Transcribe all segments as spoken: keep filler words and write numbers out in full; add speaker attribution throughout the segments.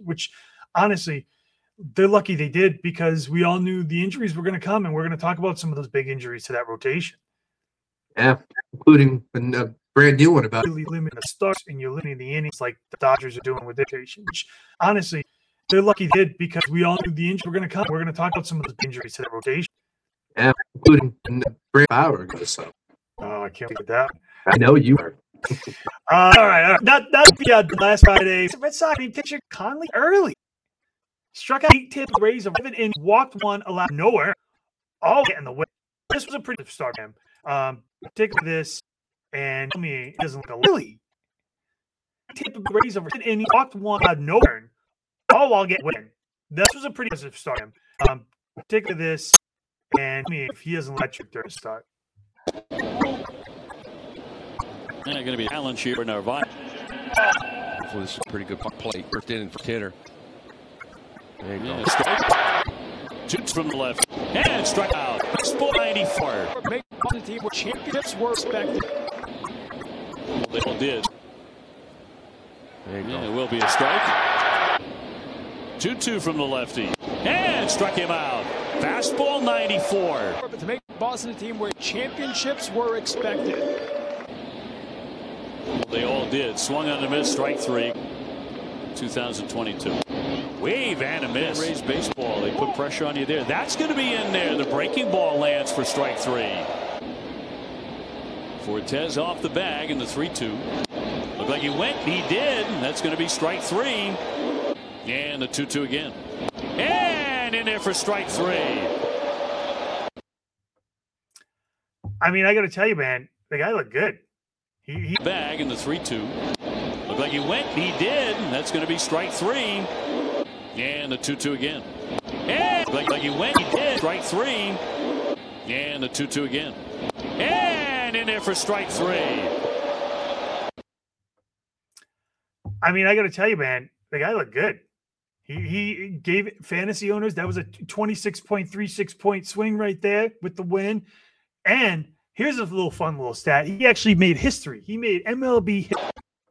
Speaker 1: which honestly, they're lucky they did because we all knew the injuries were going to come, and we're going to talk about some of those big injuries to that rotation.
Speaker 2: Yeah, including a brand new one about
Speaker 1: really limiting the starts and you're limiting the innings like the Dodgers are doing with their rotation, which honestly, they're lucky they did because we all knew the injuries were going to come. We're going to talk about some of those injuries to that rotation.
Speaker 2: Yeah, including brand power. So.
Speaker 1: Oh, I can't with that.
Speaker 2: I know you are.
Speaker 1: uh, all right, all right. Not not yeah, last Friday. Red Sox pitcher Conley early struck out eight tips, raised eleven innings, walked one, allowed nowhere. All get in the way. This was a pretty good start, man. Um, take this and tell me it doesn't look a lily. Tip of raise over and he walked one, allowed no turn. All while get win. This was a pretty positive start. Um, take this and tell me if he doesn't electric during the start.
Speaker 3: And going to be a challenge here for Narvaez.
Speaker 4: Hopefully this is a pretty good play. First inning for Kidder. There you
Speaker 3: yeah,
Speaker 4: go.
Speaker 3: Strike. Shoots from the left. And strike out. Baseball ninety-four.
Speaker 5: Make the team where championships were expected.
Speaker 3: They all did.
Speaker 4: There you
Speaker 3: yeah,
Speaker 4: go.
Speaker 3: It will be a strike. two two from the lefty. And struck him out. Fastball ninety-four.
Speaker 5: To make Boston a team where championships were expected.
Speaker 3: They all did. Swung on the miss, strike three. two thousand twenty-two. Wave and a miss. Raised baseball. They put pressure on you there. That's going to be in there. The breaking ball lands for strike three. Fortes off the bag in the three two. Looked like he went. He did. That's going to be strike three. And the two two again. And in there for strike three.
Speaker 1: I mean, I got to tell you, man, the guy looked good. He, he
Speaker 3: bag in the three two. Looked like he went. He did. That's going to be strike three. And the two two again. And looked like he went. He did. Strike three. And the two two again. And in there for strike three.
Speaker 1: I mean, I got to tell you, man, the guy looked good. He he gave fantasy owners, that was a twenty-six point three six point swing right there with the win. And here's a little fun little stat. He actually made history. He made M L B history.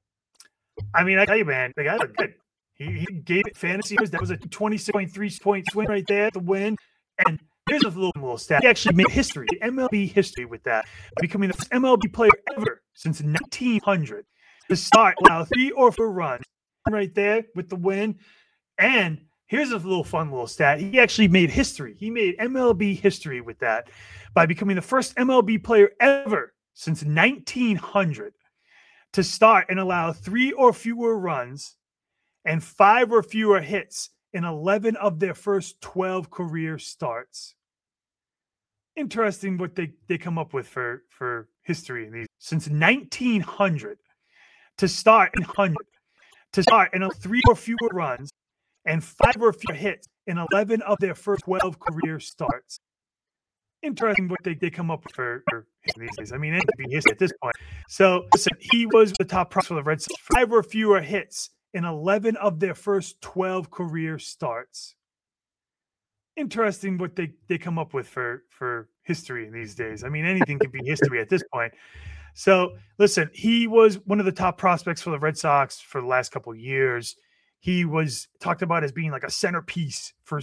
Speaker 1: I mean, I tell you, man, the guy looked good. He, he gave fantasy owners, that was a twenty-six point three point swing right there, the win. And here's a little little stat. He actually made history, M L B history with that, becoming the first M L B player ever since nineteen hundred to start allow three or four runs right there with the win. And here's a little fun little stat. He actually made history. He made M L B history with that by becoming the first M L B player ever since nineteen hundred to start and allow three or fewer runs and five or fewer hits in eleven of their first twelve career starts. Interesting what they, they come up with for, for history in these. Since nineteen hundred to start in one hundred to start and three or fewer runs and five or fewer hits in eleven of their first twelve career starts. Interesting what they, they come up with for, for these days. I mean, it could be history at this point. So, listen, he was the top prospect for the Red Sox. Five or fewer hits in eleven of their first twelve career starts. Interesting what they, they come up with for, for history these days. I mean, anything could be history at this point. So, listen, he was one of the top prospects for the Red Sox for the last couple of years. He was talked about as being like a centerpiece for.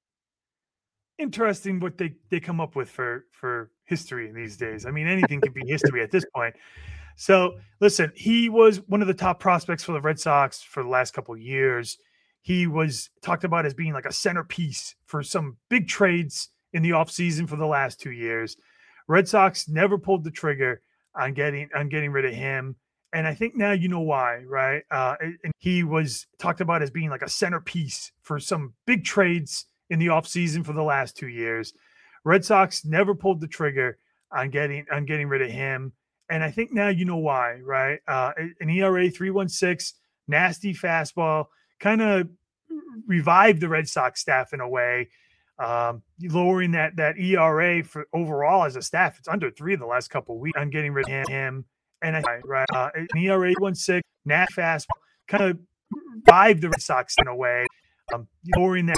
Speaker 1: Interesting what they, they come up with for, for history these days. I mean, anything could be history at this point. So, listen, he was one of the top prospects for the Red Sox for the last couple of years. He was talked about as being like a centerpiece for some big trades in the offseason for the last two years. Red Sox never pulled the trigger on getting on getting rid of him. And I think now you know why, right? Uh, and he was talked about as being like a centerpiece for some big trades in the offseason for the last two years. Red Sox never pulled the trigger on getting on getting rid of him. And I think now you know why, right? Uh, an E R A three point one six, nasty fastball, kind of revived the Red Sox staff in a way, um, lowering that that E R A for overall as a staff. It's under three in the last couple of weeks on getting rid of him. And I right, uh, an E R A one six, nasty fastball, kind of revived the Red Sox in a way, um, lowering that